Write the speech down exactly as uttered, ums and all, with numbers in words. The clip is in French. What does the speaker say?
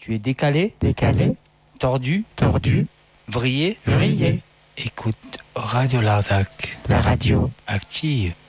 Tu es décalé, décalé, tordu, tordu, vrillé. vrillé. Écoute Radio Larzac, La radio active.